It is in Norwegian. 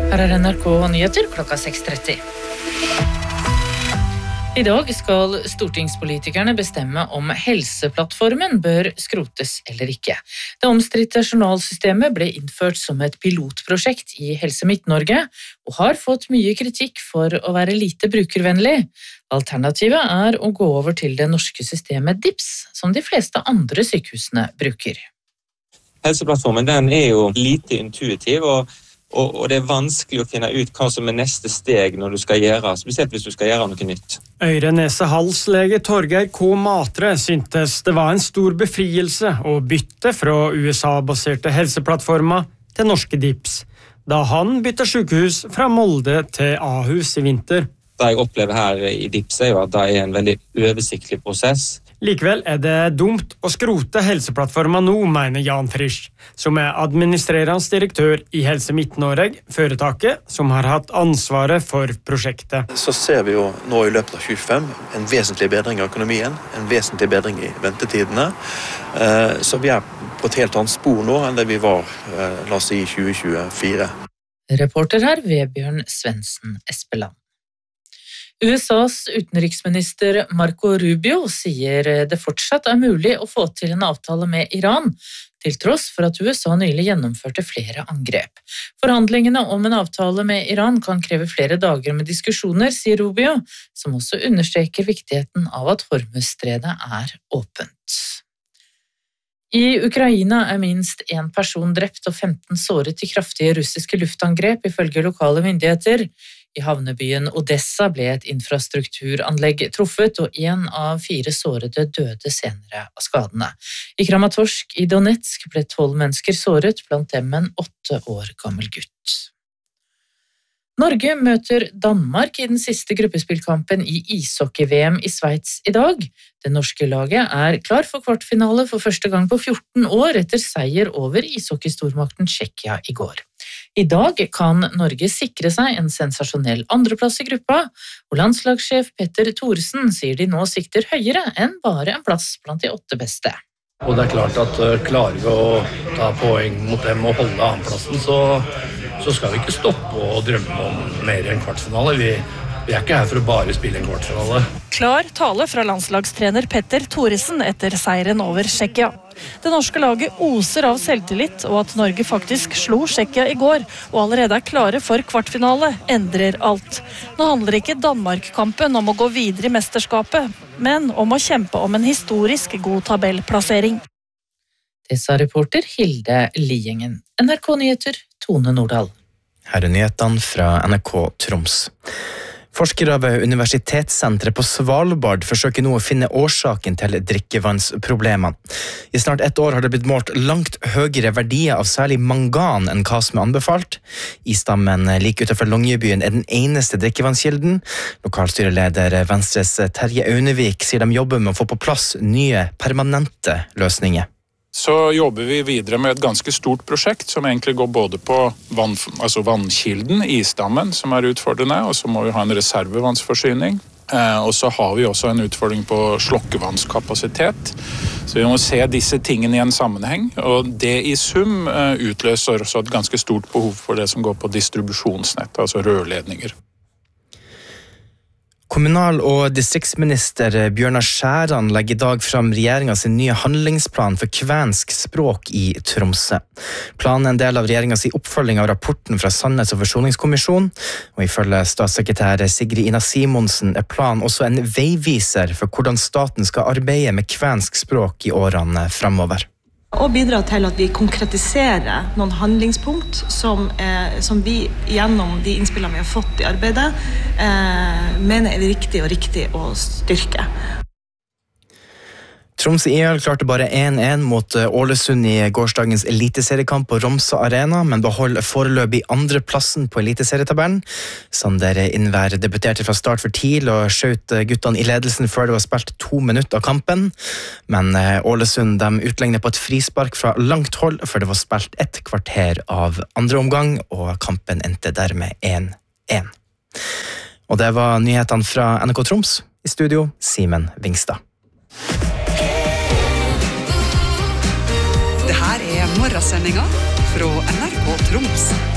Her NRK Nyheter klokka 6:30. I dag skal stortingspolitikerne bestemme om Helseplattformen bør skrotes eller ikke. Det omstridte journalsystemet ble innført som et pilotprosjekt i Helse Midt-Norge, og har fått mye kritikk for å være lite brukervennlig. Alternativet er å gå over til det norske systemet DIPS, som de fleste andre sykehusene bruker. Helseplattformen den er jo lite intuitiv, og det er vanskelig å finne ut hva som er neste steg når du skal gjøre, spesielt hvis du skal gjøre noe nytt. Øre-nese-hals-lege Torgeir K. Matre syntes det var en stor befrielse å bytte fra USA-baserte helseplattformer til norske DIPS, da han bytte sykehus fra Molde til Ahus i vinter. Det jeg opplever her i DIPS er jo at det er en veldig oversiktlig prosess. Likevel er det dumt å skrote helseplattformen nå, mener Jan Frisch, som er administrerende direktør i Helse Midt-Norge, foretaket som har hatt ansvaret for prosjektet. Så ser vi jo nå i løpet av 2025 en vesentlig bedring av økonomien, en vesentlig bedring i ventetidene. Så vi er på et helt annet spor nå enn det vi var, la oss si, i 2024. Reporter her, Vebjørn Svendsen Espeland. USAs utenriksminister Marco Rubio sier det fortsatt er mulig å få til en avtale med Iran, til tross for at USA nylig gjennomførte flere angrep. Forhandlingene om en avtale med Iran kan kreve flere dager med diskusjoner, sier Rubio, som også understreker viktigheten av at Hormuzstredet er åpent. I Ukraina er minst 1 person drept og 15 såret i kraftige russiske luftangrep, ifølge lokale myndigheter. I havnebyen Odessa ble et infrastrukturanlegg truffet, og 1 av 4 sårede døde senere av skadene. I Kramatorsk i Donetsk ble 12 mennesker såret, blant dem en 8 år gammel gutt. Norge møter Danmark i den siste gruppespillkampen i ishockey-VM i Sveits i dag. Det norske laget er klar for kvartfinale for første gang på 14 år etter seier over ishockeystormakten Tsjekkia i går. I dag kan Norge sikre seg en sensasjonell andreplass i gruppa, og landslagssjef Petter Thoresen sier de nå sikter høyere enn bare en plass blant de 8 beste. Og det er klart at klarer vi å ta poeng mot dem og holde annenplassen, så skal vi ikke stoppe og drømme om mer enn kvartfinale. Vi er ikke her for å bare spille en kvartfinale. Klar tale fra landslagstrener Petter Thoresen etter seieren over Tsjekkia. Det norske laget oser av selvtillit, og at Norge faktisk slo Tsjekkia i går, og allerede er klare for kvartfinale, endrer alt. Nå handler ikke Danmark-kampen om å gå videre i mesterskapet, men om å kjempe om en historisk god tabellplassering. Det sa reporter Hilde Liengen. NRK Nyheter, Tone Nordahl. Her er nyhetene fra NRK Troms. Forskere ved Universitetssenteret på Svalbard forsøker nå å finne årsaken til drikkevannsproblemene. I snart 1 år har det blitt målt langt høyere verdier av særlig mangan enn hva som er anbefalt. Isdammen like utenfor Longyearbyen er den eneste drikkevannskilden. Lokalstyreleder Venstres Terje Aunevik sier de jobber med å få på plass nye, permanente løsninger. Så jobber vi videre med et ganske stort prosjekt som egentlig går både på vannkilden, isdammen, som er utfordrende, og så må vi ha en reservevannsforsyning. Og så har vi også en utfordring på slokkevannskapasitet. Så vi må se disse tingene i en sammenheng, og det i sum utløser også et ganske stort behov for det som går på distribusjonsnett, altså rørledninger. Kommunal- og distriktsminister Bjørnar Skjæran legger i dag fram regjeringens nye handlingsplan for kvensk språk i Tromsø. Planen er en del av regjeringens oppfølging av rapporten fra Sannhets- og forsoningskommisjonen, og ifølge statssekretær Sigrid Ina Simonsen er planen også en veiviser for hvordan staten skal arbeide med kvensk språk i årene fremover. Og bidra til at vi konkretiserer noen handlingspunkt som vi gjennom de innspillene vi har fått i arbeidet mener er riktig å styrke. Tromsø IL klarte bare 1-1 mot Ålesund i gårsdagens eliteseriekamp på Romsa Arena, men beholder foreløpig andreplassen på eliteserietabellen. Sander Innvær debuterte fra start for tidlig og skjøt guttene i ledelsen før det var spilt 2 minutter av kampen. Men Ålesund de utlignet på et frispark fra langt hold før det var spilt 1 kvarter av andre omgang, og kampen endte dermed 1-1. Og det var nyhetene fra NRK Troms. I studio, Simen Vingstad. Det her er morgensendinga fra NRK Troms.